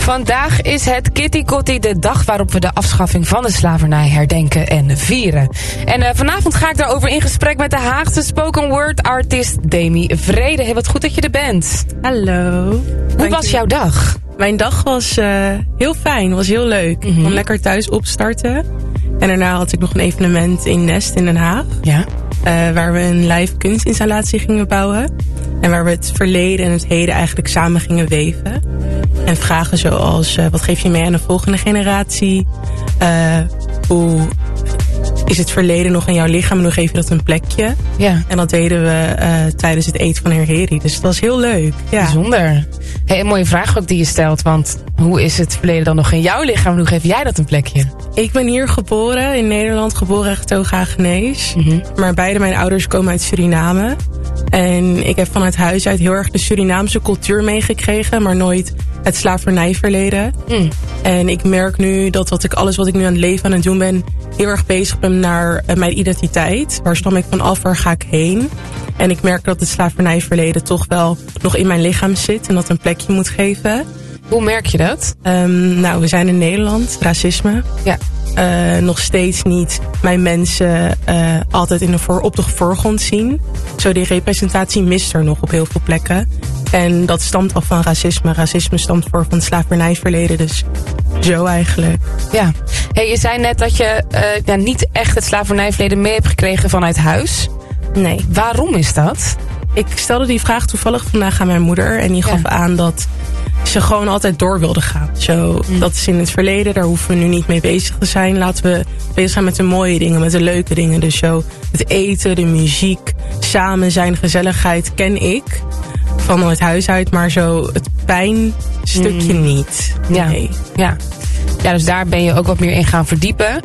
Vandaag is het Kitty Kotti, de dag waarop we de afschaffing van de slavernij herdenken en vieren. En vanavond ga ik daarover in gesprek met de Haagse spoken word artist Demi Vrede. Hey, wat goed dat je er bent. Hallo. Hoe was jouw dag? Mijn dag was heel fijn, was heel leuk. Ik kon lekker thuis opstarten. En daarna had ik nog een evenement in Nest in Den Haag. Ja. Waar we een live kunstinstallatie gingen bouwen. En waar we het verleden en het heden eigenlijk samen gingen weven. En vragen zoals, wat geef je mee aan de volgende generatie? Hoe is het verleden nog in jouw lichaam en hoe geef je dat een plekje? Ja. En dat deden we tijdens het eten van Herheri. Dus het was heel leuk. Ja. Bijzonder. Hey, een mooie vraag ook die je stelt. Want hoe is het verleden dan nog in jouw lichaam en hoe geef jij dat een plekje? Ik ben hier geboren, in Nederland, geboren en getogen Hagenees. Maar beide mijn ouders komen uit Suriname. En ik heb vanuit huis uit heel erg de Surinaamse cultuur meegekregen, maar nooit het slavernijverleden. En ik merk nu dat alles wat ik nu aan het leven aan het doen ben, heel erg bezig ben naar mijn identiteit. Waar stam ik van af, waar ga ik heen? En ik merk dat het slavernijverleden toch wel nog in mijn lichaam zit en dat een plekje moet geven. Hoe merk je dat? Nou, we zijn in Nederland, racisme. Ja. Nog steeds niet mijn mensen altijd op de voorgrond zien. Zo die representatie mist er nog op heel veel plekken. En dat stamt af van racisme. Racisme stamt voor van het slavernijverleden, dus zo eigenlijk. Ja. Hey, je zei net dat je niet echt het slavernijverleden mee hebt gekregen vanuit huis. Nee. Waarom is dat? Ik stelde die vraag toevallig vandaag aan mijn moeder. En die gaf aan dat ze gewoon altijd door wilde gaan. Dat is in het verleden, daar hoeven we nu niet mee bezig te zijn. Laten we bezig zijn met de mooie dingen, met de leuke dingen. Dus het eten, de muziek, samen zijn, gezelligheid ken ik vanuit huis uit. Maar het pijnstukje niet. Nee. Ja. Ja, dus daar ben je ook wat meer in gaan verdiepen.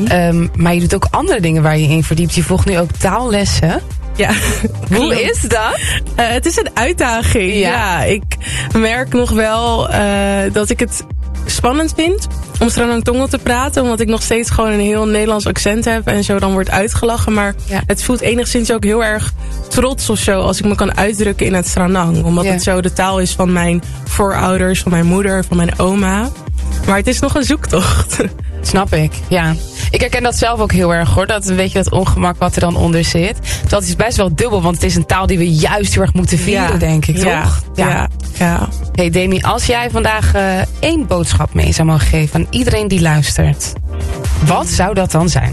Maar je doet ook andere dingen waar je in verdiept. Je volgt nu ook taallessen. Ja. Hoe is dat? Het is een uitdaging. Ja, ik merk nog wel dat ik het spannend vind om Sranang Tongel te praten. Omdat ik nog steeds gewoon een heel Nederlands accent heb. En zo dan wordt uitgelachen. Maar het voelt enigszins ook heel erg trots of zo. Als ik me kan uitdrukken in het Sranang. Omdat het zo de taal is van mijn voorouders, van mijn moeder, van mijn oma. Maar het is nog een zoektocht. Snap ik, ja. Ik herken dat zelf ook heel erg hoor. Dat ongemak wat er dan onder zit. Dat is best wel dubbel, want het is een taal die we juist heel erg moeten vieren, denk ik, toch? Ja. Hey Demi, als jij vandaag 1 boodschap mee zou mogen geven aan iedereen die luistert. Wat zou dat dan zijn?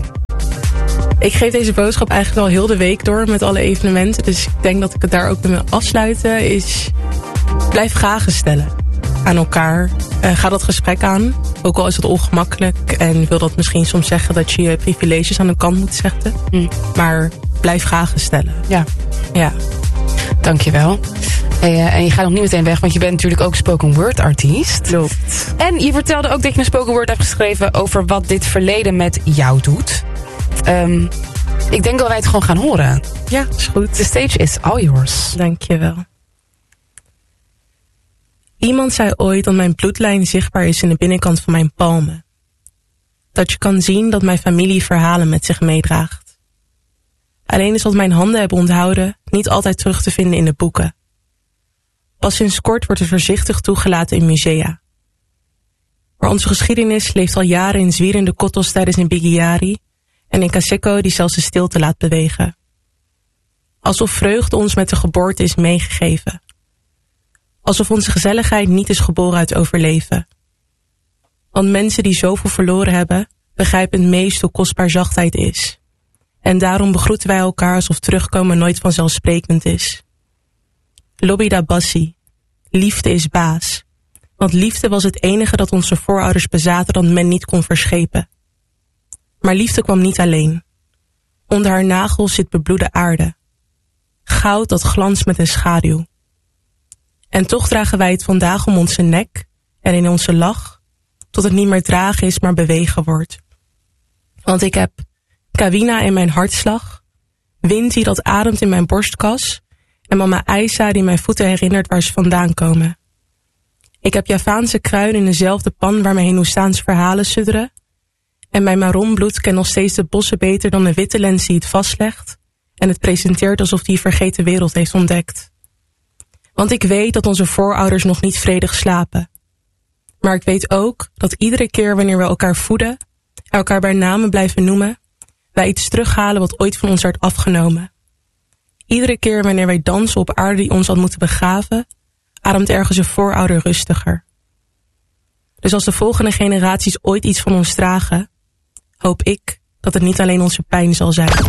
Ik geef deze boodschap eigenlijk al heel de week door met alle evenementen. Dus ik denk dat ik het daar ook mee afsluiten. Is blijf vragen stellen aan elkaar. Ga dat gesprek aan. Ook al is het ongemakkelijk. En wil dat misschien soms zeggen dat je je privileges aan de kant moet zetten. Maar blijf vragen stellen. Ja. Dankjewel. En je gaat nog niet meteen weg, want je bent natuurlijk ook spoken word artiest. Klopt. En je vertelde ook dat je een spoken word hebt geschreven over wat dit verleden met jou doet. Ik denk dat wij het gewoon gaan horen. Ja, is goed. The stage is all yours. Dankjewel. Iemand zei ooit dat mijn bloedlijn zichtbaar is in de binnenkant van mijn palmen. Dat je kan zien dat mijn familie verhalen met zich meedraagt. Alleen is wat mijn handen hebben onthouden niet altijd terug te vinden in de boeken. Pas sinds kort wordt het voorzichtig toegelaten in musea. Maar onze geschiedenis leeft al jaren in zwierende kotos tijdens een Bigiari en in Kaseko die zelfs de stilte laat bewegen. Alsof vreugde ons met de geboorte is meegegeven. Alsof onze gezelligheid niet is geboren uit overleven. Want mensen die zoveel verloren hebben, begrijpen het meest hoe kostbaar zachtheid is. En daarom begroeten wij elkaar alsof terugkomen nooit vanzelfsprekend is. Lobby da Bassi. Liefde is baas. Want liefde was het enige dat onze voorouders bezaten dat men niet kon verschepen. Maar liefde kwam niet alleen. Onder haar nagels zit bebloede aarde. Goud dat glanst met een schaduw. En toch dragen wij het vandaag om onze nek en in onze lach, tot het niet meer dragen is, maar bewegen wordt. Want ik heb Kawina in mijn hartslag, wind die dat ademt in mijn borstkas en mama Aisa die mijn voeten herinnert waar ze vandaan komen. Ik heb Javaanse kruiden in dezelfde pan waar mijn Hindoestaanse verhalen sudderen en mijn maronbloed kent nog steeds de bossen beter dan de witte lens die het vastlegt en het presenteert alsof die vergeten wereld heeft ontdekt. Want ik weet dat onze voorouders nog niet vredig slapen. Maar ik weet ook dat iedere keer wanneer we elkaar voeden, elkaar bij namen blijven noemen, wij iets terughalen wat ooit van ons werd afgenomen. Iedere keer wanneer wij dansen op aarde die ons had moeten begraven, ademt ergens een voorouder rustiger. Dus als de volgende generaties ooit iets van ons dragen, hoop ik dat het niet alleen onze pijn zal zijn.